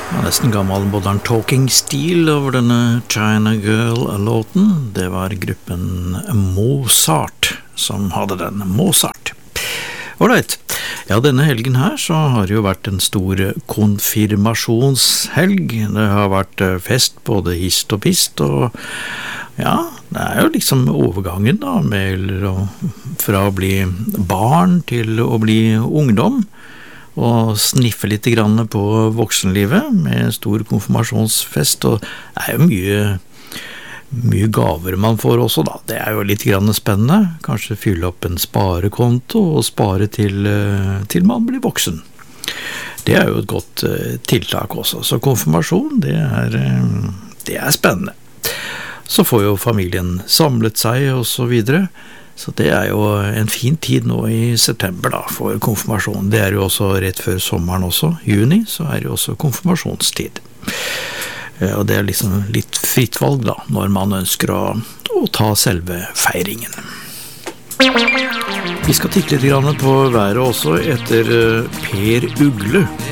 Nesten gammel modern talking-stil over denne China Girl-låten. Det var gruppen Mozart som hadde den. Mozart. Alright. Ja, denne helgen her så har det jo vært en stor konfirmasjonshelg. Det har vært fest både hist og pist, og ja, det er jo liksom overgangen da, fra å bli barn til å bli ungdom, og sniffe litt grann på voksenlivet med stor konfirmasjonsfest, og det er jo mye gaver man får også da. Det er jo litt grann spennende. Kanskje fylle opp en sparekonto og spare til man blir voksen. Det er jo et godt tiltak også. Så konfirmasjon, det er spennende. Så får jo familien samlet seg og så videre. Så det er jo en fin tid nå i september da, for konfirmasjon. Det er jo også rett før sommeren også, juni, så er det jo også konfirmasjonstid. Og det er liksom litt fritt valg da, når man ønsker å ta selve feiringen. Vi skal titte litt grann på været også etter Per Ugle.